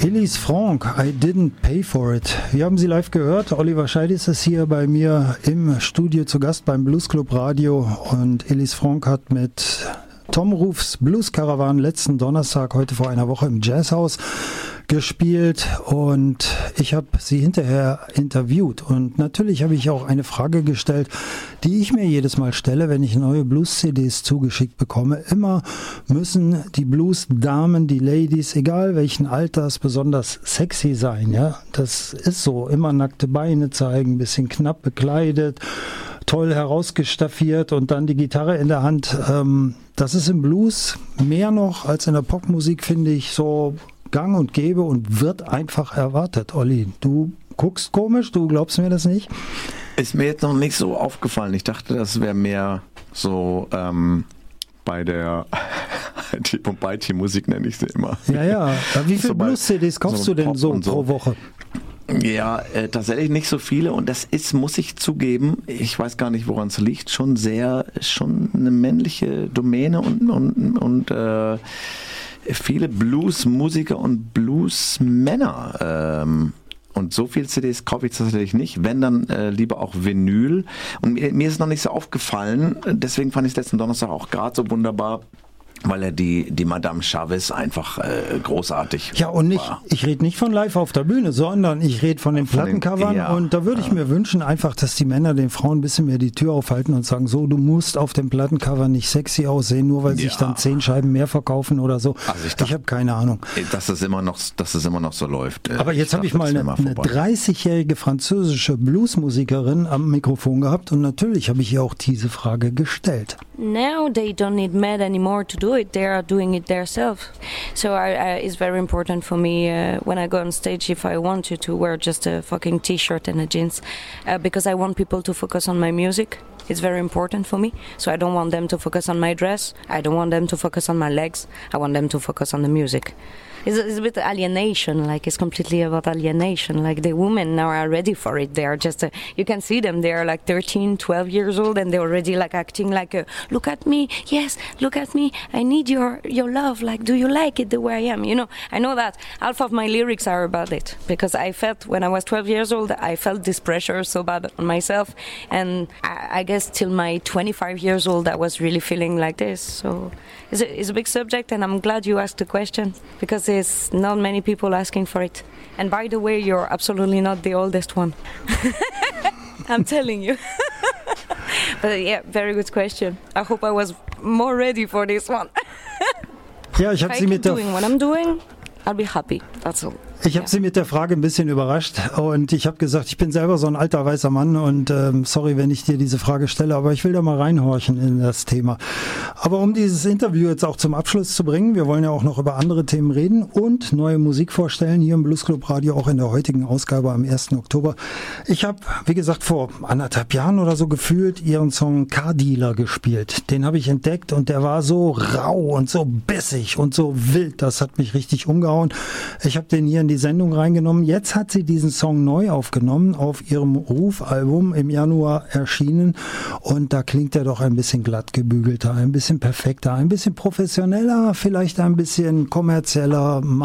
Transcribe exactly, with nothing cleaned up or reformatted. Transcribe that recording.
Elise Franck, I didn't pay for it. Wir haben sie live gehört. Oliver Scheidis ist hier bei mir im Studio zu Gast beim Blues Club Radio und Elise Franck hat mit Tom Rufs Blues Caravan letzten Donnerstag, heute vor einer Woche im Jazzhaus gespielt und ich habe sie hinterher interviewt und natürlich habe ich auch eine Frage gestellt, die ich mir jedes Mal stelle, wenn ich neue Blues-C Ds zugeschickt bekomme. Immer müssen die Blues-Damen, die Ladies, egal welchen Alters, besonders sexy sein. Ja, das ist so. Immer nackte Beine zeigen, ein bisschen knapp bekleidet, toll herausgestaffiert und dann die Gitarre in der Hand. Ähm, das ist im Blues mehr noch als in der Popmusik, finde ich, so gang und gäbe und wird einfach erwartet. Olli, du guckst komisch, du glaubst mir das nicht? Ist mir jetzt noch nicht so aufgefallen. Ich dachte, das wäre mehr so ähm, bei der Bombay-Musik nenne ich sie immer. Ja, ja. Wie viele so Blues-C Ds kaufst so du denn so, so pro Woche? Ja, äh, tatsächlich nicht so viele und das ist, muss ich zugeben, ich weiß gar nicht, woran es liegt, schon sehr, schon eine männliche Domäne und, und, und äh, viele Blues-Musiker und Blues-Männer. Ähm, und so viele C Ds kaufe ich tatsächlich nicht. Wenn, dann äh, lieber auch Vinyl. Und mir, mir ist noch nicht so aufgefallen, deswegen fand ich es letzten Donnerstag auch gerade so wunderbar, weil er die, die Madame Chavez einfach äh, großartig Ja, und nicht, war. ich rede nicht von live auf der Bühne, sondern ich rede von den von Plattencovern. Ja, und da würde ich ja. mir wünschen, einfach, dass die Männer den Frauen ein bisschen mehr die Tür aufhalten und sagen, so, du musst auf dem Plattencover nicht sexy aussehen, nur weil ja. sich dann zehn Scheiben mehr verkaufen oder so. Also ich, ich habe keine Ahnung. Dass es immer noch, dass es immer noch so läuft. Aber jetzt habe ich mal eine, eine dreißigjährige französische Bluesmusikerin am Mikrofon gehabt und natürlich habe ich ihr auch diese Frage gestellt. Now they don't need men anymore to do it. They are doing it themselves. So I, I, it's very important for me uh, when I go on stage, if I want to, to wear just a fucking t-shirt and a jeans, uh, because I want people to focus on my music. It's very important for me. So I don't want them to focus on my dress. I don't want them to focus on my legs. I want them to focus on the music. It's a, it's a bit alienation, like it's completely about alienation. Like the women now are ready for it. They are just, uh, you can see them, they are like thirteen, twelve years old and they're already like acting like, a, look at me, yes, look at me, I need your, your love, like do you like it the way I am? You know, I know that half of my lyrics are about it because I felt when I was twelve years old, I felt this pressure so bad on myself and I, I guess till my twenty-five years old, I was really feeling like this. So it's a, it's a big subject and I'm glad you asked the question because there's not many people asking for it. And by the way, you're absolutely not the oldest one. I'm telling you. But yeah, very good question. I hope I was more ready for this one. Ja, ich habe sie mit der doing what I'm doing, I'll be happy. That's all. Ich habe ja. sie mit der Frage ein bisschen überrascht und ich habe gesagt, ich bin selber so ein alter weißer Mann und ähm, sorry, wenn ich dir diese Frage stelle, aber ich will da mal reinhorchen in das Thema. Aber um dieses Interview jetzt auch zum Abschluss zu bringen, wir wollen ja auch noch über andere Themen reden und neue Musik vorstellen, hier im Blues Club Radio, auch in der heutigen Ausgabe am ersten Oktober. Ich habe, wie gesagt, vor anderthalb Jahren oder so gefühlt ihren Song Car Dealer gespielt. Den habe ich entdeckt und der war so rau und so bissig und so wild, das hat mich richtig umgehauen. Ich habe den hier in die Sendung reingenommen. Jetzt hat sie diesen Song neu aufgenommen, auf ihrem Ruf-Album im Januar erschienen und da klingt er doch ein bisschen glatt gebügelter, ein bisschen perfekter, ein bisschen professioneller, vielleicht ein bisschen kommerzieller.